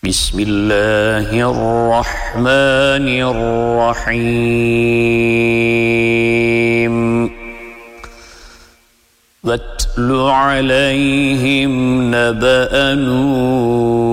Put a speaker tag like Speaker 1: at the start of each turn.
Speaker 1: بسم الله الرحمن الرحيم واتل عليهم نبأ نوح